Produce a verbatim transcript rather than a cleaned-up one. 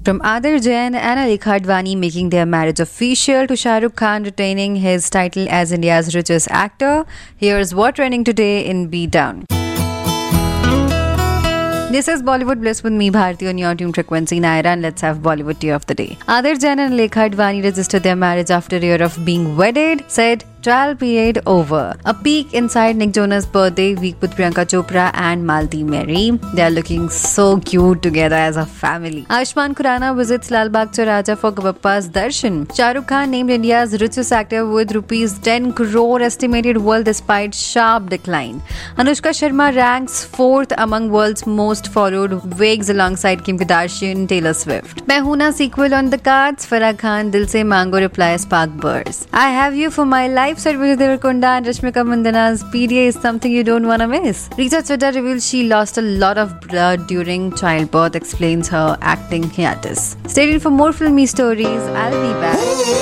From Adir Jain and Alikha Advani making their marriage official to Shah Rukh Khan retaining his title as India's richest actor, here's what trending today in B Town. This is Bollywood Bliss with me, Bharti, on your tune frequency Naira, and let's have Bollywood tea of the day. Adir Jain and Alikha Advani registered their marriage after a year of being wedded, said trial period over. A peek inside Nick Jonas' birthday week with Priyanka Chopra and Malti Mary. They are looking so cute together as a family. Ayushmann Khurrana visits Lal Bagh Chauraja for Gappa's darshan. Shah Rukh Khan named India's richest actor with rupees ten crore estimated wealth despite sharp decline. Anushka Sharma ranks fourth among world's most followed wigs alongside Kim Kardashian, Taylor Swift. Mehuna sequel on the cards. Farah Khan Dil Se Mango reply spark bursts. I have you for my life, said Vijay Deverakonda, and Rashmika Mandana's P D A is something you don't wanna miss. Richa Chadha reveals she lost a lot of blood during childbirth, explains her acting hiatus. Stay tuned for more filmy stories. I'll be back.